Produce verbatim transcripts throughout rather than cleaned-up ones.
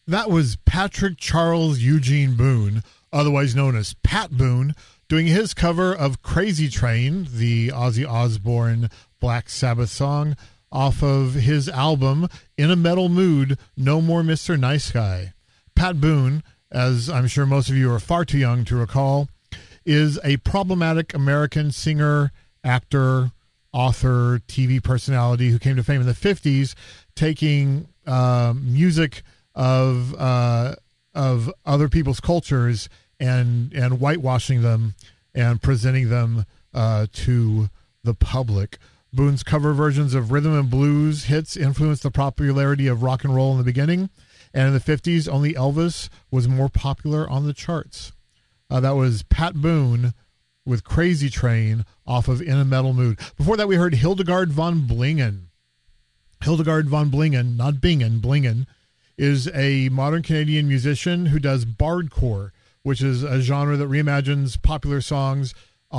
That was Patrick Charles Eugene Boone, otherwise known as Pat Boone, doing his cover of Crazy Train, the Ozzy Osbourne Black Sabbath song, off of his album In a Metal Mood, No More Mister Nice Guy. Pat Boone, as I'm sure most of you are far too young to recall, is a problematic American singer, actor, author, T V personality who came to fame in the fifties, taking uh, music of uh, of other people's cultures and and whitewashing them and presenting them uh, to the public. Boone's cover versions of rhythm and blues hits influenced the popularity of rock and roll in the beginning, and in the fifties, only Elvis was more popular on the charts. Uh, that was Pat Boone with Crazy Train off of In a Metal Mood. Before that, we heard Hildegard von Blingen. Hildegard von Blingen, not Bingen, Blingen, is a modern Canadian musician who does bardcore, which is a genre that reimagines popular songs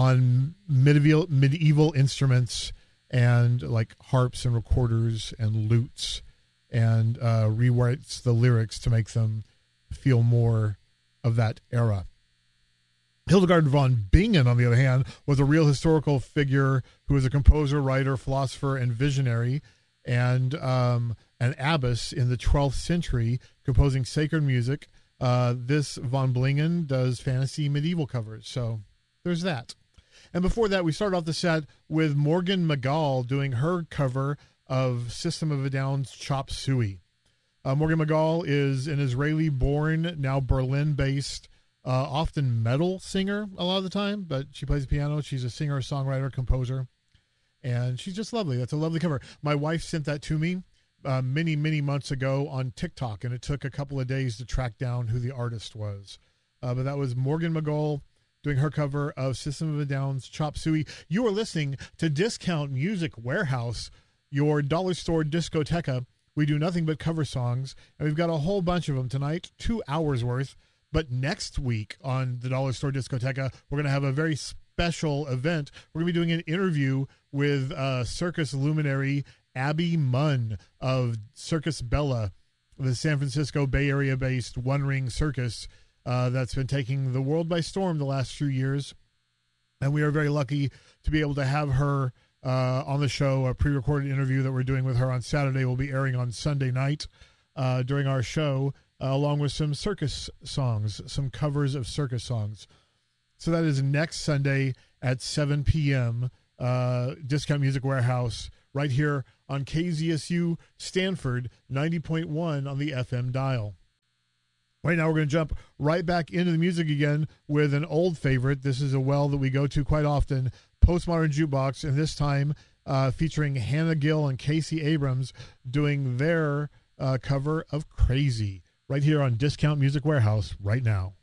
on medieval medieval instruments and like harps and recorders and lutes, and uh, rewrites the lyrics to make them feel more of that era. Hildegard von Bingen, on the other hand, was a real historical figure who was a composer, writer, philosopher, and visionary, and um, an abbess in the twelfth century, composing sacred music. Uh, this von Blingen does fantasy medieval covers, so there's that. And before that, we started off the set with Morgan McGall doing her cover of System of a Down's Chop Suey. Uh, Morgan McGall is an Israeli-born, now Berlin-based, uh, often metal singer a lot of the time, but she plays the piano. She's a singer, songwriter, composer, and she's just lovely. That's a lovely cover. My wife sent that to me uh, many, many months ago on TikTok, and it took a couple of days to track down who the artist was. Uh, but that was Morgan McGall doing her cover of System of a Down's Chop Suey. You are listening to Discount Music Warehouse, your dollar store discoteca. We do nothing but cover songs, and we've got a whole bunch of them tonight, two hours worth. But next week on the Dollar Store Discoteca, we're going to have a very special event. We're going to be doing an interview with uh, circus luminary Abby Munn of Circus Bella, the San Francisco Bay Area-based one-ring circus uh, that's been taking the world by storm the last few years. And we are very lucky to be able to have her uh, on the show. A pre-recorded interview that we're doing with her on Saturday will be airing on Sunday night uh, during our show, uh, along with some circus songs, some covers of circus songs. So that is next Sunday at seven p.m., uh, Discount Music Warehouse, right here on K Z S U Stanford, ninety point one on the F M dial. Right now, we're going to jump right back into the music again with an old favorite. This is a well that we go to quite often, Postmodern Jukebox, and this time uh, featuring Hannah Gill and Casey Abrams doing their uh, cover of Crazy, right here on Discount Music Warehouse right now.